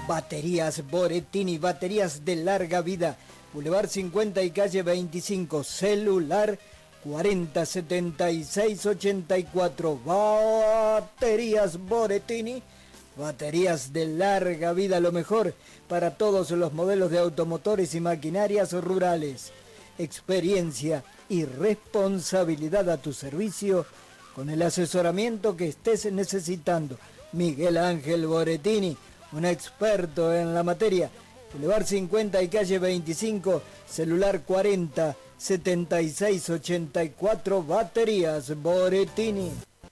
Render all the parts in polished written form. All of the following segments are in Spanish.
Baterías Boretini, baterías de larga vida. Boulevard 50 y calle 25, celular 407684. Baterías Boretini, baterías de larga vida, lo mejor para todos los modelos de automotores y maquinarias rurales. Experiencia y responsabilidad a tu servicio con el asesoramiento que estés necesitando. Miguel Ángel Boretini, un experto en la materia. Boulevard 50 y calle 25, celular 407684, baterías Boretini.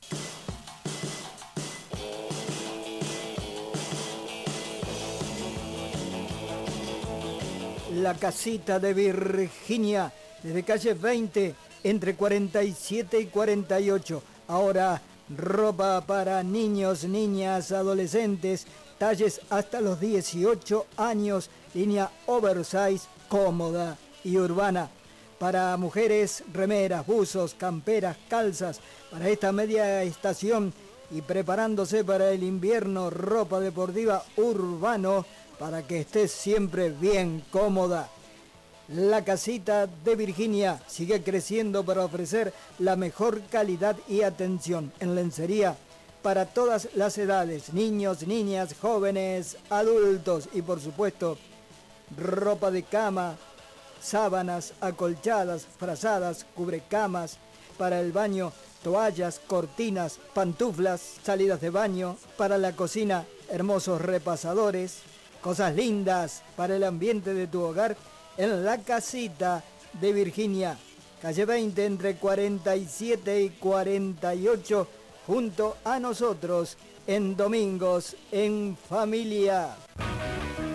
La casita de Virginia, desde calle 20, entre 47 y 48. Ahora, ropa para niños, niñas, adolescentes, talles hasta los 18 años, línea oversize, cómoda y urbana. Para mujeres, remeras, buzos, camperas, calzas, para esta media estación y preparándose para el invierno, ropa deportiva urbano, para que estés siempre bien cómoda. La casita de Virginia sigue creciendo para ofrecer la mejor calidad y atención en lencería para todas las edades, niños, niñas, jóvenes, adultos y por supuesto ropa de cama, sábanas, acolchadas, frazadas, cubrecamas para el baño, toallas, cortinas, pantuflas, salidas de baño, para la cocina, hermosos repasadores, cosas lindas para el ambiente de tu hogar en la casita de Virginia, calle 20 entre 47 y 48, junto a nosotros en Domingos en Familia.